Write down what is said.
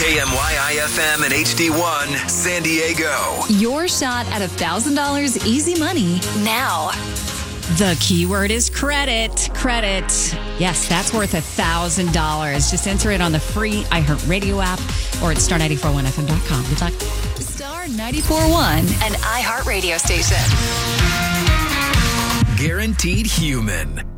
KMYI-FM and HD1 San Diego. Your shot at $1,000 easy money now. The keyword is credit. Credit. Yes, that's worth $1,000. Just enter it on the free iHeartRadio app or at star941fm.com. Good luck. Star 94.1, an iHeart radio station. Guaranteed Human.